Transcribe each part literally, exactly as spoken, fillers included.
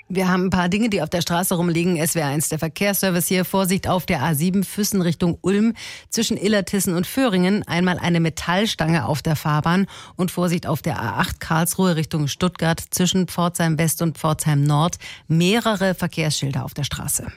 Wir haben ein paar Dinge, die auf der Straße rumliegen. S W R eins, der Verkehrsservice hier. Vorsicht auf der A sieben Füssen Richtung Ulm zwischen Illertissen und Föhringen. Einmal eine Metallstange auf der Fahrbahn. Und Vorsicht auf der A acht Karlsruhe Richtung Stuttgart zwischen Pforzheim West und Pforzheim Nord. Mehrere Verkehrsschilder auf der Straße.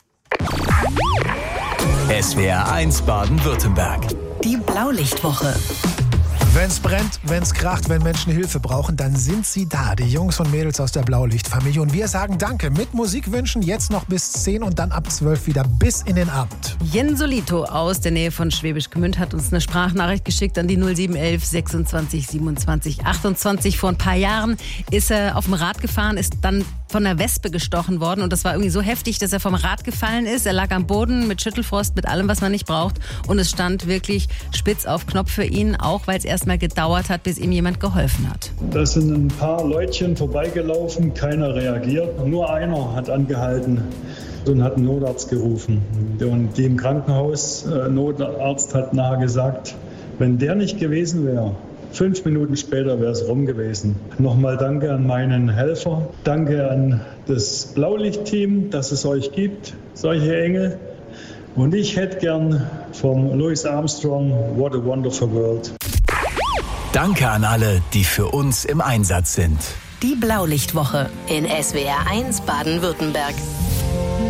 S W R eins Baden-Württemberg. Die Blaulichtwoche. Wenn's brennt, wenn's kracht, wenn Menschen Hilfe brauchen, dann sind sie da, die Jungs und Mädels aus der Blaulichtfamilie. Und wir sagen Danke mit Musikwünschen jetzt noch bis zehn und dann ab zwölf wieder bis in den Abend. Jensolito aus der Nähe von Schwäbisch Gmünd hat uns eine Sprachnachricht geschickt an die null sieben elf sechsundzwanzig siebenundzwanzig achtundzwanzig. Vor ein paar Jahren ist er auf dem Rad gefahren, ist dann von einer Wespe gestochen worden. Und das war irgendwie so heftig, dass er vom Rad gefallen ist. Er lag am Boden mit Schüttelfrost, mit allem, was man nicht braucht. Und es stand wirklich spitz auf Knopf für ihn, auch weil es erst mal gedauert hat, bis ihm jemand geholfen hat. Da sind ein paar Leutchen vorbeigelaufen, keiner reagiert. Nur einer hat angehalten und hat einen Notarzt gerufen. Und die im Krankenhaus, äh, Notarzt hat nachher gesagt, wenn der nicht gewesen wäre, fünf Minuten später wäre es rum gewesen. Nochmal danke an meinen Helfer, danke an das Blaulichtteam, dass es euch gibt, solche Engel. Und ich hätte gern vom Louis Armstrong What a Wonderful World. Danke an alle, die für uns im Einsatz sind. Die Blaulichtwoche in S W R eins Baden-Württemberg.